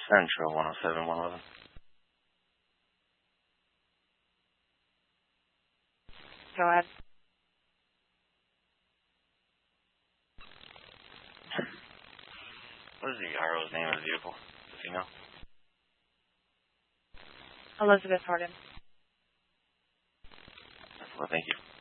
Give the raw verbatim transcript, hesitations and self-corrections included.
Central one oh seven one eleven. Go ahead. What is the R O's name of the vehicle? Does he know? Elizabeth Harden. Well, thank you.